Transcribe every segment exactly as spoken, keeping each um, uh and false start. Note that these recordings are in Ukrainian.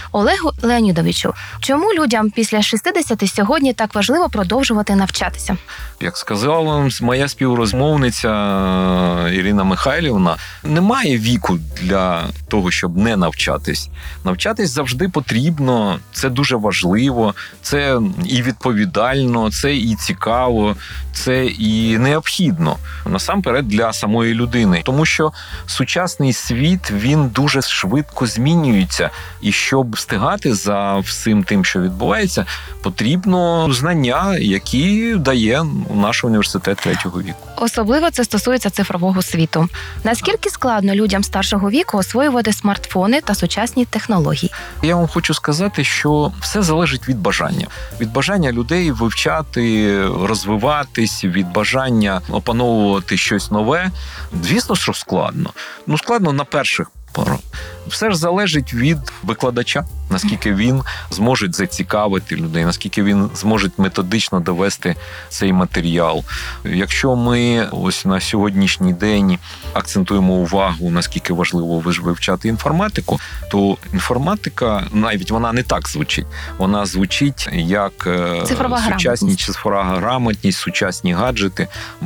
Олегу Леонідовичу, чому людям після шістдесяти сьогодні так важливо продовжувати навчатися? Як сказала моя співрозмовниця Ірина Михайлівна, немає віку для того, щоб не навчатись. Навчатись завжди потрібно, це дуже важливо, це і відповідально, це і цікаво, це і необхідно. Насамперед для самої людини. Тому що сучасний світ, він дуже швидко змінюється. І щоб встигати за всім тим, що відбувається, потрібно знання, які дає наш університет третього віку. Особливо це стосується цифрового світу. Наскільки складно людям старшого віку освоювати смартфони та сучасні технології? Я вам хочу сказати, що все залежить від бажання. Від бажання людей вивчати, розвиватись, від бажання опановувати щось нове. Звісно, що складно. Ну, складно на перших порах. Все ж залежить від викладача, наскільки він зможе зацікавити людей, наскільки він зможе методично довести цей матеріал. Якщо ми ось на сьогоднішній день акцентуємо увагу, наскільки важливо вивчати інформатику, то інформатика, навіть вона не так звучить. Вона звучить як цифрова сучасні цифрова грамотність, сучасні гаджети.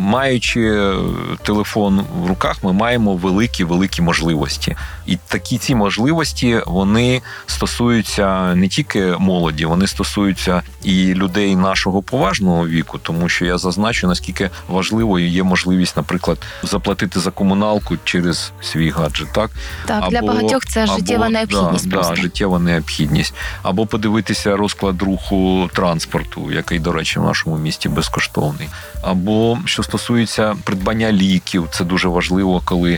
Маючи телефон в руках, ми маємо великі-великі можливості. І такі ці можливості, вони стосуються не тільки молоді, вони стосуються і людей нашого поважного віку, тому що я зазначу, наскільки важливою є можливість, наприклад, заплатити за комуналку через свій гаджет. Так, так або, для багатьох це життєва або, необхідність. Да, да, життєва необхідність. Або подивитися розклад руху транспорту, який, до речі, в нашому місті безкоштовний. Або, що стосується придбання ліків, це дуже важливо, коли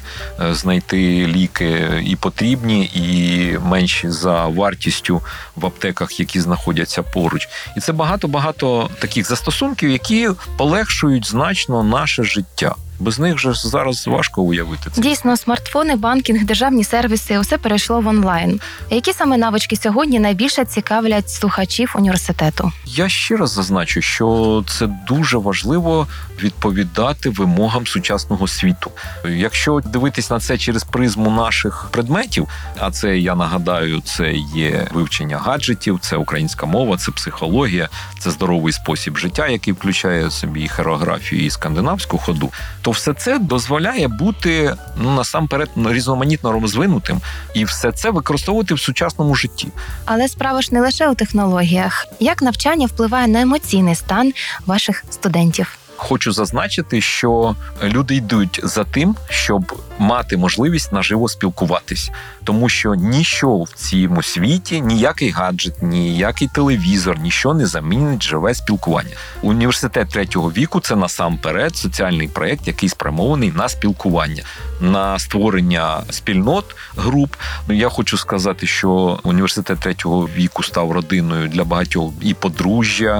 знайти ліки і потрібні, і менші за вартістю в аптеках, які знаходяться поруч. І це багато-багато таких застосунків, які полегшують значно наше життя. Без них же зараз важко уявити це. Дійсно, смартфони, банкінг, державні сервіси – усе перейшло в онлайн. Які саме навички сьогодні найбільше цікавлять слухачів університету? Я ще раз зазначу, що це дуже важливо відповідати вимогам сучасного світу. Якщо дивитись на це через призму наших предметів, а це, я нагадаю, це є вивчення гаджетів, це українська мова, це психологія, це здоровий спосіб життя, який включає в собі і хореографію, і скандинавську ходу, то все це дозволяє бути, ну, насамперед, різноманітно розвинутим і все це використовувати в сучасному житті. Але справа ж не лише у технологіях. Як навчання впливає на емоційний стан ваших студентів? Хочу зазначити, що люди йдуть за тим, щоб мати можливість наживо спілкуватись. Тому що ніщо в цьому світі, ніякий гаджет, ніякий телевізор, ніщо не замінить живе спілкування. Університет третього віку – це насамперед соціальний проєкт, який спрямований на спілкування, на створення спільнот, груп. Ну, я хочу сказати, що університет третього віку став родиною для багатьох і подружжя,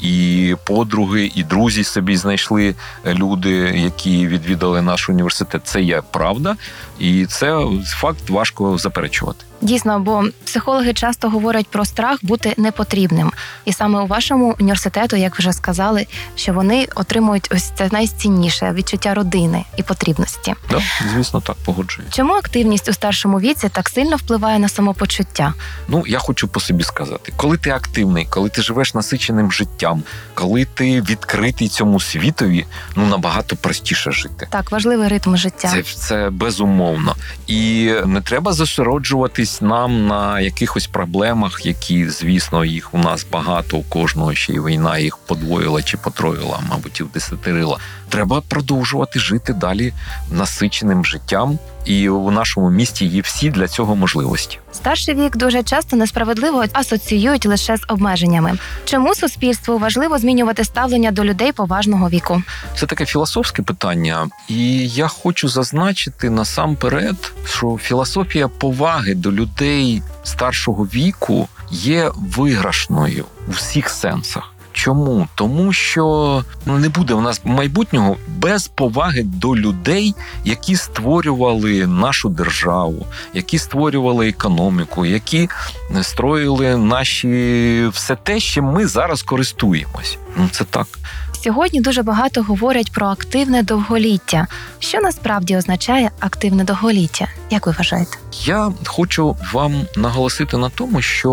і подруги, і друзі собі знайшли люди, які відвідали наш університет. Це є правда, і це факт важко заперечувати. Дійсно, бо психологи часто говорять про страх бути непотрібним. І саме у вашому університету, як вже сказали, що вони отримують ось це найцінніше – відчуття родини і потрібності. Так, звісно, так, погоджуюсь. Чому активність у старшому віці так сильно впливає на самопочуття? Ну, я хочу по собі сказати. Коли ти активний, коли ти живеш насиченим життям, коли ти відкритий цьому світові, ну, набагато простіше жити. Так, важливий ритм життя. Це, це безумовно. І не треба зосереджуватись нам на якихось проблемах, які, звісно, їх у нас багато, у кожного ще й війна їх подвоїла чи потроїла, мабуть, і вдесятерила. Треба продовжувати жити далі насиченим життям, і у нашому місті є всі для цього можливості. Старший вік дуже часто несправедливо асоціюють лише з обмеженнями. Чому суспільству важливо змінювати ставлення до людей поважного віку? Це таке філософське питання, і я хочу зазначити насамперед, що філософія поваги до людей старшого віку є виграшною у всіх сенсах. Чому? Тому що ну, не буде в нас майбутнього без поваги до людей, які створювали нашу державу, які створювали економіку, які строїли наші все те, чим ми зараз користуємось. Ну, це так. Сьогодні дуже багато говорять про активне довголіття. Що насправді означає активне довголіття? Як ви вважаєте? Я хочу вам наголосити на тому, що